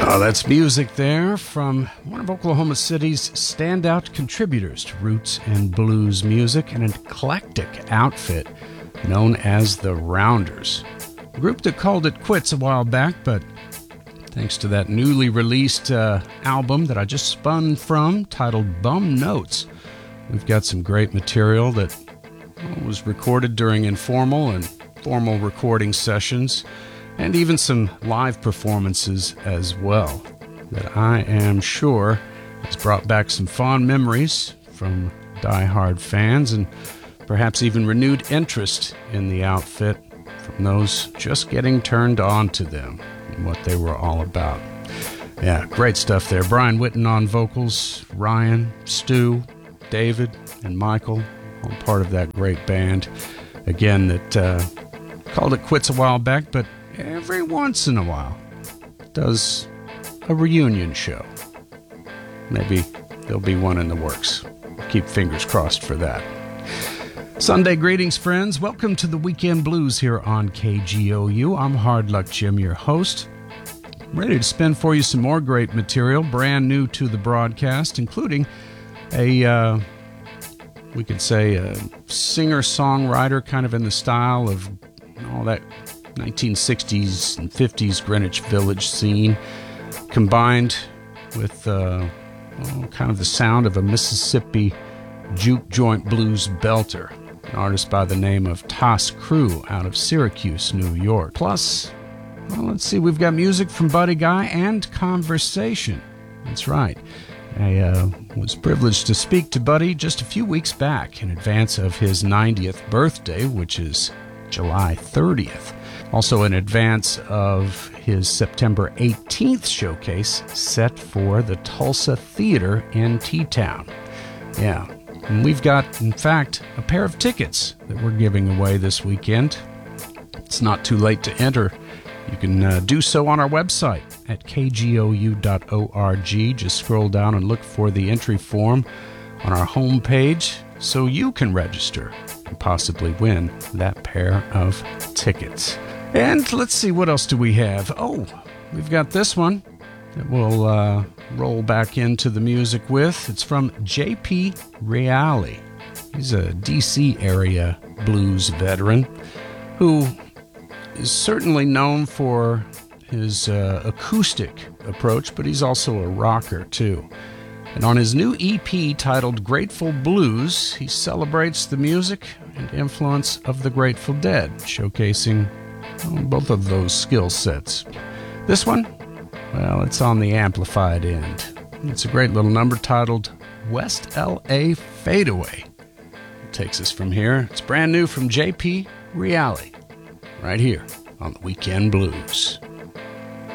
Oh, that's music there from one of Oklahoma City's standout contributors to roots and blues music, an eclectic outfit known as the Rounders. A group that called it quits a while back, but thanks to that newly released album that I just spun from, titled Bum Notes, we've got some great material that was recorded during informal and formal recording sessions, and even some live performances as well, that I am sure has brought back some fond memories from die-hard fans and perhaps even renewed interest in the outfit from those just getting turned on to them and what they were all about. Yeah, great stuff there. Brian Whitten on vocals, Ryan, Stu, David, and Michael, all part of that great band. Again, that called it quits a while back, but every once in a while does a reunion show. Maybe there'll be one in the works. Keep fingers crossed for that. Sunday greetings, friends. Welcome to the Weekend Blues here on KGOU. I'm Hard Luck Jim, your host. Ready to spin for you some more great material, brand new to the broadcast, including a, we could say, a singer-songwriter kind of in the style of all that 1960s and 50s Greenwich Village scene, combined with kind of the sound of a Mississippi juke joint blues belter, an artist by the name of Toss Crew out of Syracuse, New York. Plus, well, let's see, we've got music from Buddy Guy and conversation. That's right. I was privileged to speak to Buddy just a few weeks back in advance of his 90th birthday, which is July 30th. Also in advance of his September 18th showcase set for the Tulsa Theater in T-Town. Yeah, and we've got, in fact, a pair of tickets that we're giving away this weekend. It's not too late to enter. You can do so on our website at kgou.org. Just scroll down and look for the entry form on our homepage so you can register and possibly win that pair of tickets. And let's see, what else do we have? Oh, we've got this one that we'll roll back into the music with. It's from J.P. Reale. He's a D.C. area blues veteran who is certainly known for his acoustic approach, but he's also a rocker too. And on his new EP titled Grateful Blues, he celebrates the music and influence of the Grateful Dead, showcasing both of those skill sets. This one, well, it's on the amplified end. It's a great little number titled West LA Fadeaway. It takes us from here. It's brand new from J.P. Reale, right here on the Weekend Blues.